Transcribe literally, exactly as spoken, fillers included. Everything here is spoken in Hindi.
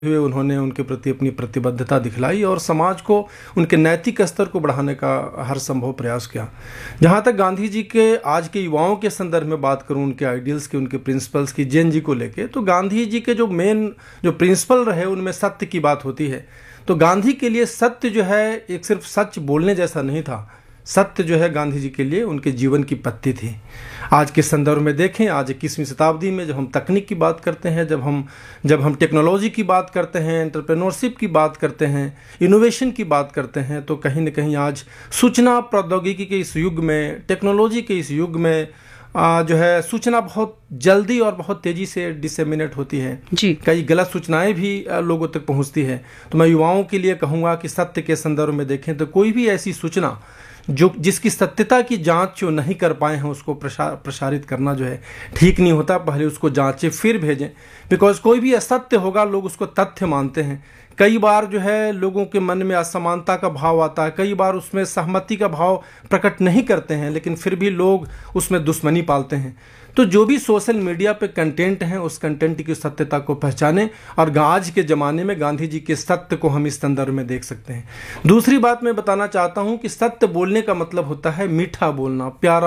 हुए उन्होंने उनके प्रति अपनी प्रतिबद्धता दिखलाई और समाज को, उनके नैतिक स्तर को बढ़ाने का हर संभव प्रयास किया। जहाँ तक गांधी जी के आज के युवाओं के संदर्भ में बात करूँ, उनके आइडियल्स की, उनके प्रिंसिपल्स की, जेन जी को लेके, तो गांधी जी के जो मेन जो प्रिंसिपल रहे उनमें सत्य की बात होती है। तो गांधी के लिए सत्य जो है एक सिर्फ सच बोलने जैसा नहीं था, सत्य जो है गांधी जी के लिए उनके जीवन की पत्ती थी। आज के संदर्भ में देखें, आज इक्कीसवीं शताब्दी में जब हम तकनीक की बात करते हैं, जब हम जब हम टेक्नोलॉजी की बात करते हैं, एंटरप्रेन्योरशिप की बात करते हैं, इनोवेशन की बात करते हैं, तो कहीं न कहीं आज सूचना प्रौद्योगिकी के इस युग में, टेक्नोलॉजी के इस युग में आ, जो है सूचना बहुत जल्दी और बहुत तेज़ी से डिसेमिनेट होती है जी। कई गलत सूचनाएं भी लोगों तक पहुंचती है। तो मैं युवाओं के लिए कहूँगा कि सत्य के संदर्भ में देखें तो कोई भी ऐसी सूचना जो जिसकी सत्यता की जांच जो नहीं कर पाए हैं उसको प्रसार प्रसारित करना जो है ठीक नहीं होता। पहले उसको जांचें फिर भेजें, बिकॉज कोई भी असत्य होगा लोग उसको तथ्य मानते हैं। कई बार जो है लोगों के मन में असमानता का भाव आता है, कई बार उसमें सहमति का भाव प्रकट नहीं करते हैं, लेकिन फिर भी लोग उसमें दुश्मनी पालते हैं। तो जो भी सोशल मीडिया पे कंटेंट है उस कंटेंट की सत्यता को पहचानें, और आज के ज़माने में गांधी जी के सत्य को हम इस संदर्भ में देख सकते हैं। दूसरी बात मैं बताना चाहता हूं कि सत्य बोलने का मतलब होता है मीठा बोलना, प्यारा